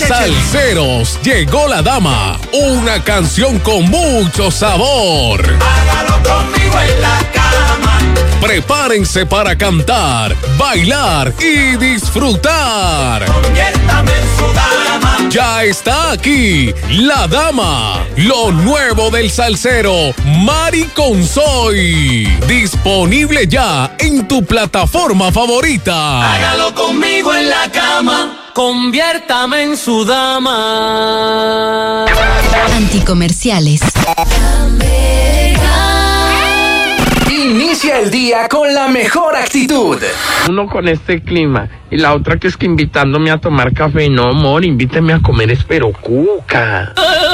Salseros, llegó la dama. Una canción con mucho sabor. Hágalo conmigo en la cama. Prepárense para cantar, bailar y disfrutar. Conviértame en su dama. Ya está aquí la dama, lo nuevo del salsero, Mari Consoy. Disponible ya en tu plataforma favorita. Hágalo conmigo en la cama. Conviértame en su dama. Anticomerciales. Inicia el día con la mejor actitud. Uno con este clima y la otra que es que invitándome a tomar café. No, amor, invíteme a comer espero cuca.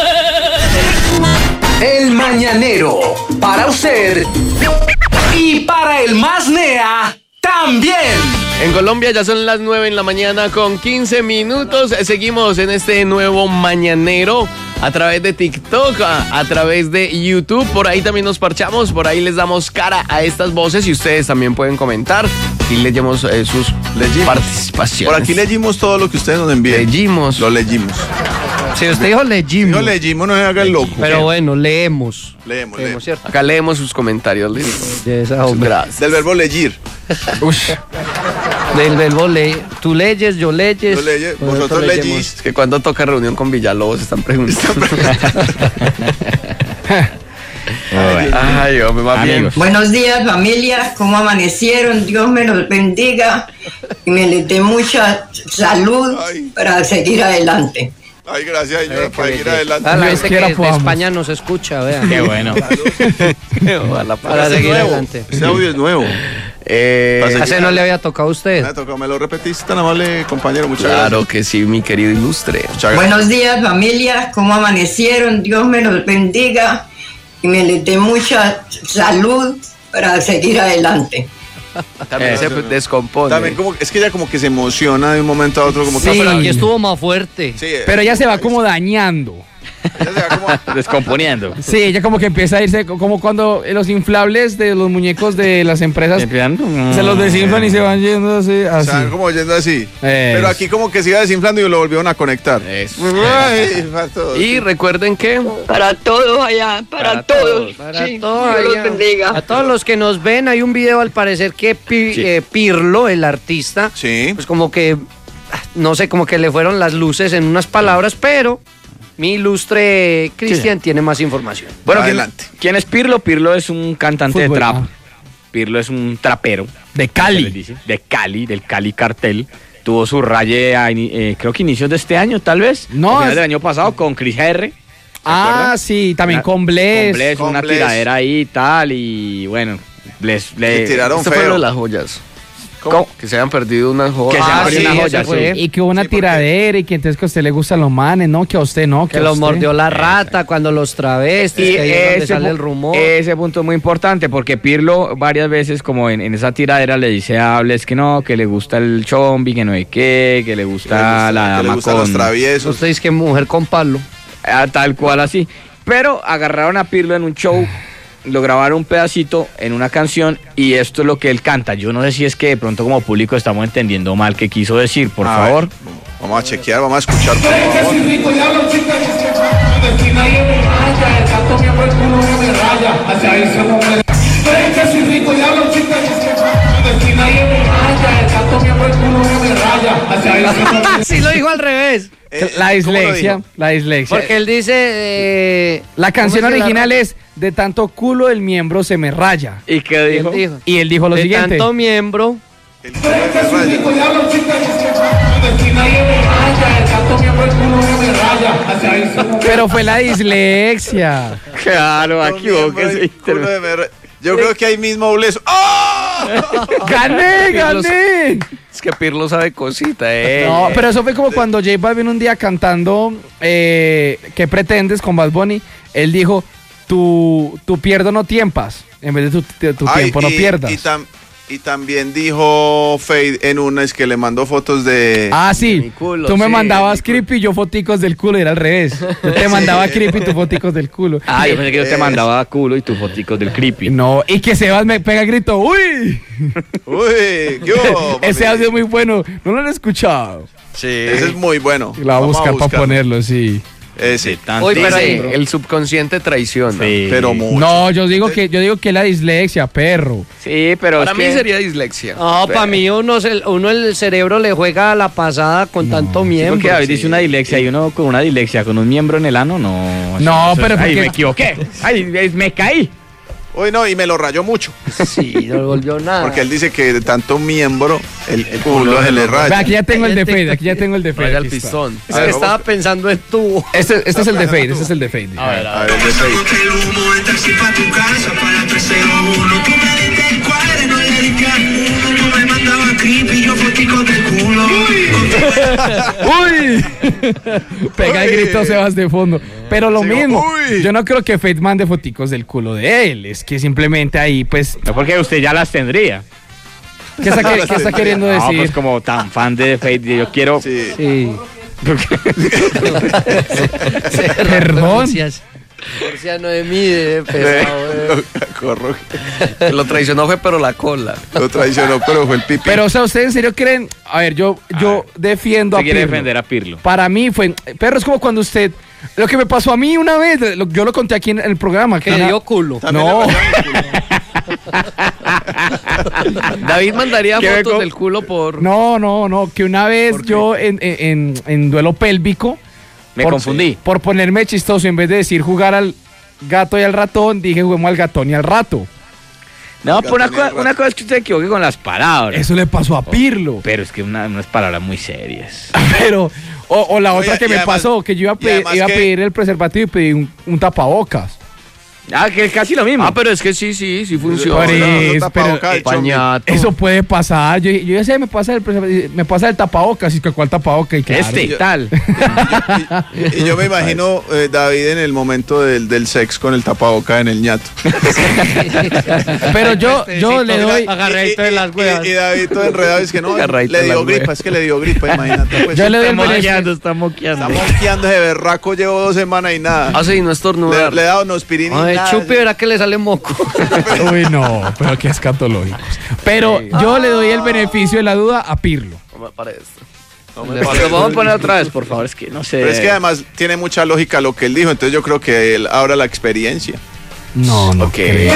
El Mañanero, para usted y para el más nea también. En Colombia ya son las 9 de la mañana con 15 minutos. Seguimos en este nuevo Mañanero a través de TikTok, a través de YouTube. Por ahí también nos parchamos, por ahí les damos cara a estas voces y ustedes también pueden comentar y leyemos sus participaciones. Por aquí leímos todo lo que ustedes nos envían. Leímos. Lo leímos. Si usted dijo leímos. No leímos, no se haga el loco. Pero bueno, leemos. Leemos. ¿Cierto? Acá leemos sus comentarios. Gracias. Del verbo leyir. Del verbo tú leyes, yo leyes. Yo leyes, vosotros leyís. Es que cuando toca reunión con Villalobos están preguntando. Ay, hombre, más bien. Buenos días, familia. ¿Cómo amanecieron? Dios me los bendiga y me les dé mucha salud para seguir adelante. Ay, gracias, señor, para seguir adelante. La gente que de España nos escucha, vean. Qué bueno. Ojalá para seguir adelante. Este audio es nuevo. ¿Hace no le había tocado a usted? Me lo repetiste tan amable, compañero. Muchas gracias. Claro que sí, mi querido ilustre. Buenos días, familia. ¿Cómo amanecieron? Dios me los bendiga y me les dé mucha salud para seguir adelante. También se descompone. También es que ella como que se emociona de un momento a otro. Como sí, pero aquí estuvo más fuerte. Sí, pero ella se va como dañando. Ella se va como descomponiendo. Sí, ella como que empieza a irse, como cuando los inflables de los muñecos de las empresas se los desinflan y se van yendo así. Se van como yendo así. Pero aquí como que se iba desinflando y lo volvieron a conectar. Eso. Y recuerden que para todos allá, para todos. Para sí, todos Dios allá. los bendiga. A todos los que nos ven, hay un video al parecer que Pirlo, el artista, pues como que, no sé, como que le fueron las luces en unas palabras, pero mi ilustre Cristian tiene más información. Bueno, adelante. ¿Quién es Pirlo? Pirlo es un cantante de trap. Pirlo es un trapero. De Cali. De Cali, del Cali Cartel. Tuvo su raye, creo que inicios de este año, tal vez. No. Del año pasado con Chris R. Sí, también con Bless. Con Bless, una tiradera ahí y tal. Y bueno, Bless le tiraron feo. Fue de las joyas. ¿Cómo? Que se hayan perdido unas joyas. Que se hayan perdido unas joyas, sí. Y que hubo una tiradera y que entonces que a usted le gustan los manes, no, que a usted no. Que los mordió la rata cuando los travestis, y que ahí es donde sale el rumor. Ese punto es muy importante porque Pirlo varias veces como en esa tiradera le dice a Bless que no, que le gusta el chombi, que no hay qué, que le gusta la dama con los traviesos. Usted dice que mujer con palo. Tal cual así. Pero agarraron a Pirlo en un show, lo grabaron un pedacito en una canción y esto es lo que él canta. Yo no sé si es que de pronto como público estamos entendiendo mal qué quiso decir, por favor. Vamos a chequear, vamos a escuchar, por favor. Sí lo dijo al revés. La dislexia. Porque él dice... la canción original es de tanto culo el miembro se me raya. ¿Y qué dijo? Y él dijo lo siguiente. De tanto miembro... Pero fue la dislexia. Claro, aquí yo creo que ahí mismo Bless. ¡Oh! ¡Gané! Es que Pirlo sabe cosita, No, pero eso fue como cuando J Balvin un día cantando ¿qué pretendes? Con Bad Bunny. Él dijo, tu pierdo no tiempas, en vez de tu tiempo no pierdas. Y también dijo Fade en una, es que le mandó fotos de... Ah, sí. mi culo, Tú me sí, mandabas creepy y yo foticos del culo, y era al revés. Yo te mandaba creepy y tú foticos del culo. Ah, yo pensé que yo te mandaba culo y tus foticos del creepy. No, y que Sebas me pega el grito, ¡uy! Uy, ¿qué hubo, Ese papi? audio es muy bueno, no lo han escuchado. Sí. Ese es muy bueno. La voy a Vamos buscar para buscarlo. ponerlo, sí. Sí. Uy, pero Dice- el subconsciente traiciona. Sí. Pero mucho. No, yo digo que es la dislexia, perro. Sí, pero Para es mí que... sería dislexia. No, para mí uno el cerebro le juega a la pasada con tanto Sí, miembro. porque David dice una dislexia y uno con una dislexia con un miembro en el ano, no. No, eso- pero Ay, porque- me equivoqué. Ay, me caí. Uy, no, y me lo rayó mucho. Sí, no le volvió nada. Porque él dice que de tanto miembro, el culo se le Ve, raya. aquí ya tengo el de Fade, aquí ya tengo el de Fade. Raya el aquí está. pistón. Es A ver, que estaba vamos. pensando en tubo. Este es el de Fade, este es el de Fade. A ver, el de Fade. El humo entra así pa' tu casa, para 301. Tú me diste el cuadre, no le diste a uno. Tú me mandabas creepy, yo fotico del culo. ¡Uy! Pega el Uy. grito Sebas de fondo. Pero lo Digo, mismo, uy. yo no creo que Fade mande foticos del culo de él. Es que simplemente ahí, pues, No, porque usted ya las tendría. ¿qué está queriendo No, decir? pues como tan fan de Fate, yo quiero... Sí. Sí. Perdón. Porcia no de mide, pesado. Corro. Lo traicionó fue pero la cola. Lo traicionó, pero fue el pipí. Pero, o sea, ¿ustedes en serio creen? A ver, yo defiendo a Se quiere Pirlo. defender a Pirlo. Para mí fue... Perro, es como cuando usted... Lo que me pasó a mí una vez, yo lo conté aquí en el programa. Que le dio culo. También No. le pasaron el culo. David mandaría ¿Qué fotos vengo? del culo por... No, que una vez yo en duelo pélvico... Me confundí. Por ponerme chistoso, en vez de decir jugar al gato y al ratón, dije juguemos al gatón y al rato. No, pero Gato ni el una cosa es que usted equivoque con las palabras. Eso le pasó a Pirlo. Pero es que unas palabras muy serias. Pero, o la otra Oye, que y me además- pasó, que yo iba a y pedir, además iba a que- pedir el preservativo y pedí un tapabocas. Ah, que es casi lo mismo. Ah, pero es que sí funciona. Por eso, pero- Pañato. Eso puede pasar. Yo ya sé, me pasa el preservativo, me pasa el tapabocas. Y que ¿cuál tapabocas? Y claro. tal. Y yo me imagino David en el momento del sex con el tapaboca en el ñato. Pero yo le doy... Agarradito de las huevas. Y David todo enredado es que no, Agarradito le de dio las gripa, huevas. es que le dio gripa, imagínate. Pues, Yo le doy el Está beneficio. moqueando, está moqueando. está monqueando de berraco, llevo 2 semanas y nada. Ah, sí, no estornudar. Le he dado aspirina y Ay, nada. chupi, verá que le sale moco. Uy, no, pero qué escatológicos. Pero yo le doy el beneficio de la duda a Pirlo. Para esto. Lo vamos a poner otra vez, por favor. Es que no sé. Pero es que además tiene mucha lógica lo que él dijo, entonces yo creo que él ahora la experiencia. No, no. Ok.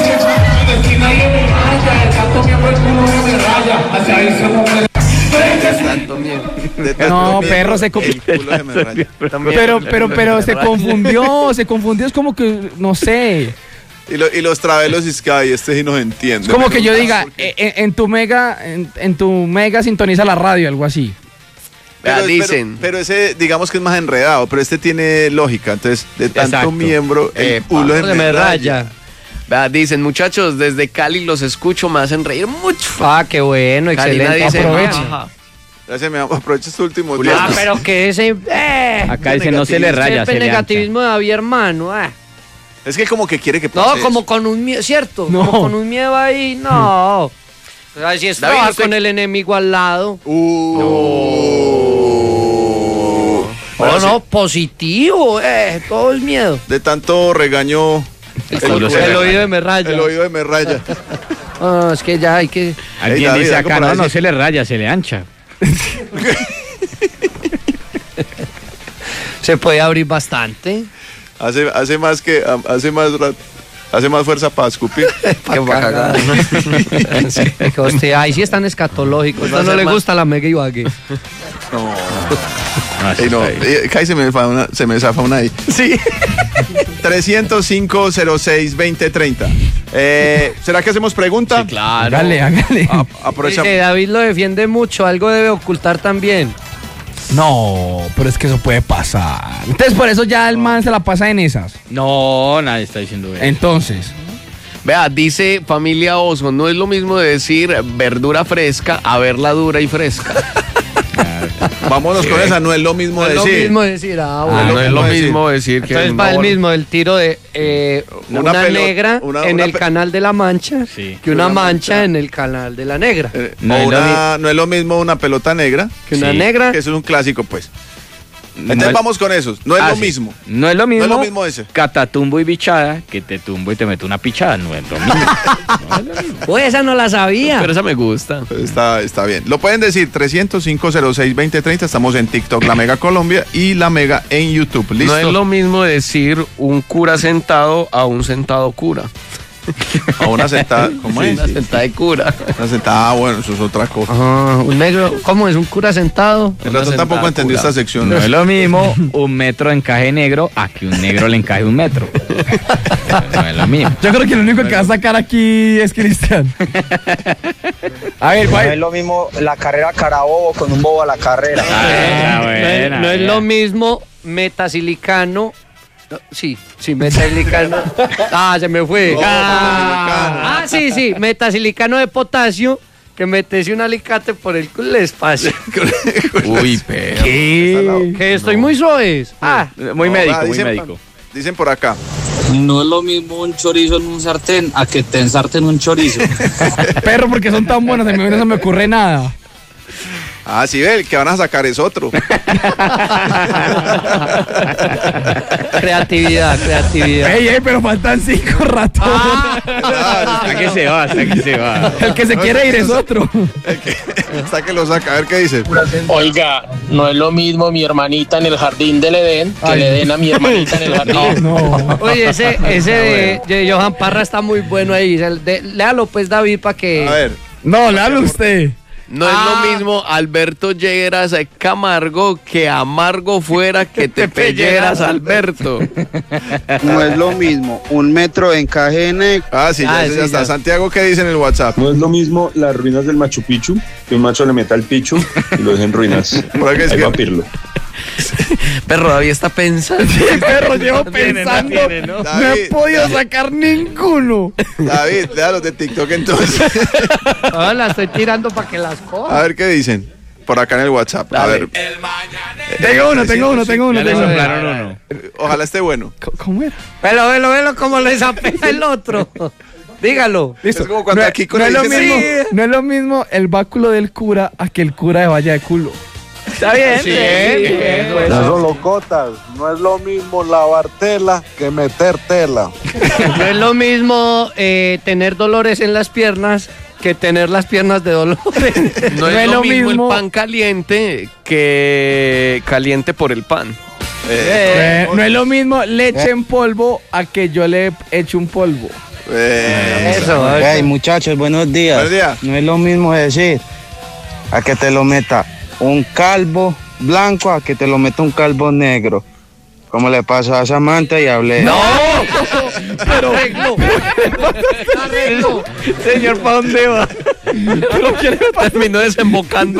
Tanto miedo. De tanto No, miembro, perro, se el culo se me raya. Pero se confundió, es como que, no sé. Y los travelos es que ay, este sí nos entiende. Es como pero que yo no, diga, porque- en tu mega sintoniza la radio, algo así. Vea, pero, dicen. pero ese, digamos que es más enredado, pero este tiene lógica. Entonces, de tanto Exacto. miembro, el Epa, culo se me raya. Vea, dicen, muchachos, desde Cali los escucho, me hacen reír mucho. Ah, qué bueno, Karina excelente. dice, aproveche. ajá. Gracias, mi amor. Aprovecha estos últimos Julián. Ah, días. pero que ese... Acá dice no se le raya, se el le ancha. negativismo de David, hermano. Es que como que quiere que pase No, eso. como con un miedo, ¿cierto? No. Como con un miedo ahí, no. O sea, si es David, trabajar usted- con el enemigo al lado. Ahora No, positivo, todo es miedo. De tanto regaño, El oído de me raya. el oído de me raya. Ah, es que ya hay que... Alguien David, dice algo acá, para no decir. se le raya, se le ancha. Se puede abrir bastante. Hace más que hace más fuerza para escupir. Qué bacana. Que usted, ahí sí están escatológicos. Va a No, no ser le más- gusta la mega Ibagué. No, Ey, no, Kai se me zafa una ahí. Sí. 305-06-2030. ¿Será que hacemos pregunta? Sí, claro. Hágale. Aprovecha. Dice, David lo defiende mucho, algo debe ocultar también. No, pero es que eso puede pasar. Entonces por eso ya el man se la pasa en esas. no, nadie está diciendo eso. Entonces, Vea, dice familia Oso, no es lo mismo de decir verdura fresca a verla dura y fresca. Vámonos con esa, no es lo mismo No es decir. lo mismo decir, bueno. No es lo mismo decir que Entonces va el mismo, el tiro de una negra en el canal de la mancha que una mancha en el canal de la negra. No es lo mismo una pelota negra que una negra. Que eso es un clásico, pues. Entonces vamos con esos. No es lo mismo. No es lo mismo. No es lo mismo ese. Catatumbo y bichada, que te tumbo y te meto una pichada. No es lo mismo. Uy, esa no la sabía. Pero esa me gusta. Está bien. Lo pueden decir 300-506-2030. Estamos en TikTok, La Mega Colombia y La Mega en YouTube. ¿Listo? No es lo mismo decir un cura sentado a un sentado cura. A una sentada. ¿Cómo es? Una sentada de cura. Una sentada, bueno, eso es otra cosa. Un negro, ¿cómo es? ¿Un cura sentado? El ratón tampoco entendió esta sección. No es lo mismo un metro de encaje negro a que un negro le encaje un metro. No es lo mismo. Yo creo que lo único que va a sacar aquí es Cristian. A ver, no es lo mismo la carrera carabobo con un bobo a la carrera. No es lo mismo metasilicano. Sí, metasilicano. Se me fue. Sí, metasilicano de potasio que metes un alicate por el espacio. Uy, pero. Que estoy muy suave. Muy médico. Dicen por acá. No es lo mismo un chorizo en un sartén a que te ensarten un chorizo. Perro, porque son tan buenos, no se me ocurre nada. Sí, el que van a sacar es otro. Creatividad. Ey, pero faltan 5 ratones. Aquí se va. El que se quiere ir es otro. Hasta que lo saca, a ver qué dice. Oiga, no es lo mismo mi hermanita en el jardín del Edén que le den a mi hermanita en el jardín. No. Oye, ese de Johan Parra está muy bueno ahí. Léalo pues, David, para que... A ver. No, léalo usted. No es lo mismo Alberto Lleras Camargo que amargo fuera que te pelleras, Alberto. No es lo mismo un metro de encaje negro. Sí, ya está. Santiago, ¿qué dice en el WhatsApp? No es lo mismo las ruinas del Machu Picchu que un macho le meta el pichu y lo deje en ruinas. Ahí va Pirlo. Perro, David está pensando. Sí, perro, llevo pensando. No he podido sacar ninguno. David, déjalos de TikTok entonces. La estoy tirando para que las coja. A ver qué dicen. Por acá en el WhatsApp. A ver. Tengo uno. Ojalá esté bueno. ¿Cómo era? Velo como le zapea el otro. Dígalo. Listo. Es como cuando aquí con no es lo mismo el báculo del cura a que el cura de vaya de culo. Está bien. Bien. No son locotas. No es lo mismo lavar tela que meter tela. No es lo mismo tener dolores en las piernas que tener las piernas de dolores. No es lo mismo el pan caliente que caliente por el pan. No es lo mismo leche en polvo a que yo le eche un polvo. Eso. Hey, muchachos, buenos días. Buenos días. No es lo mismo decir a que te lo meta un calvo blanco a que te lo meta un calvo negro. Como le pasó a Samantha y hablé. ¡No! Pero arreglo. Señor, ¿para dónde va? Terminó desembocando.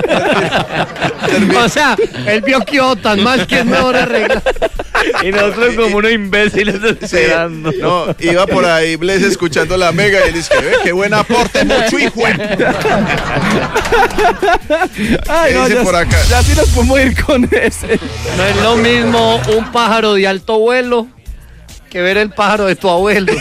O sea, él vio que iba tan mal que es mejor arreglar. Y nosotros como unos imbéciles esperando. No, iba por ahí Bless escuchando La Mega y él dice, qué buen aporte, mucho hijo. Ay, no, dice por acá? Ya sí nos podemos ir con ese. No es lo mismo un pájaro de alto vuelo que ver el pájaro de tu abuelo.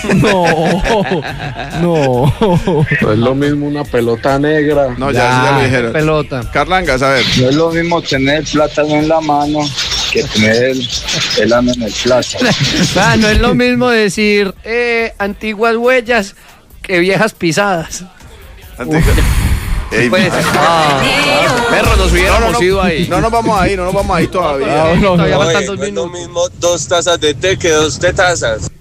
No. No es lo mismo una pelota negra. No, ya lo dijeron. Pelota. Carlangas, a ver. No es lo mismo tener plátano en la mano que tener el ano en el plátano. No es lo mismo decir antiguas huellas que viejas pisadas. Perro, nos hubiéramos ido ahí. No nos vamos ahí todavía. Todavía faltan 2 No es lo minutos. mismo 2 tazas de té que 2 tetazas.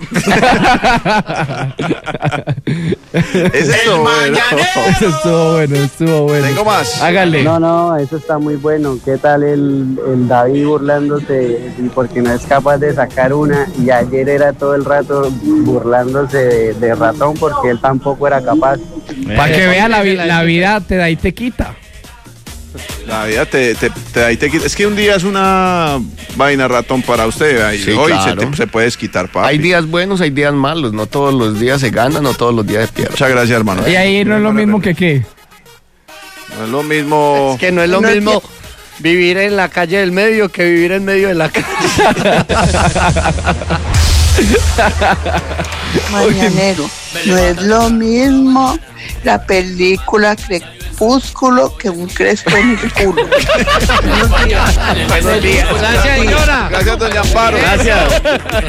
Ese estuvo bueno. Tengo más. Hágale. No, eso está muy bueno. ¿Qué tal el David burlándose porque no es capaz de sacar una? Y ayer era todo el rato burlándose de ratón porque él tampoco era capaz. Para que vea la vida te da y te quita. La vida te da y te quita. Es que un día es una vaina ratón para usted. Sí, hoy claro. se puede desquitar, papi. Hay días buenos, hay días malos. No todos los días se ganan, no todos los días se pierden. Muchas gracias, hermano. Y ahí no es lo mismo que qué. No es lo mismo. Es que no es lo mismo. vivir en la calle del medio que vivir en medio de la calle. Mañanero, no es lo mismo la película Crepúsculo que un crespo en el culo. Buenos días. Buenos días. Gracias, señora. Gracias, doña Amparo. Gracias.